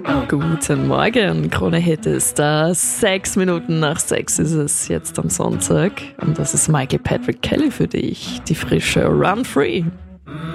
Guten Morgen, Krone Hit ist da. 6 Minuten nach 6 ist es jetzt am Sonntag. Und das ist Mikey Patrick Kelly für dich. Die frische Run Free.